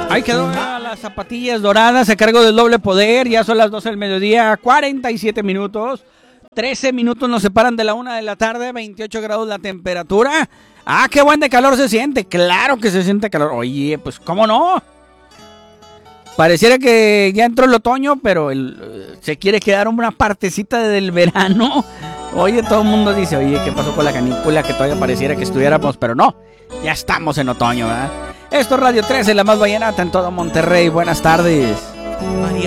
Ahí quedó las zapatillas doradas a cargo del Doble Poder. Ya son las 12 del mediodía, 47 minutos. 13 minutos nos separan de la 1 de la tarde, 28 grados la temperatura. Ah, qué buen de calor se siente. Claro que se siente calor. Oye, pues cómo no. Pareciera que ya entró el otoño, pero se quiere quedar una partecita del verano. Oye, todo el mundo dice, oye, ¿qué pasó con la canícula? Que todavía pareciera que estuviéramos, pero no. Ya estamos en otoño, ¿verdad? Esto es Radio 13, la más vallenata en todo Monterrey. Buenas tardes.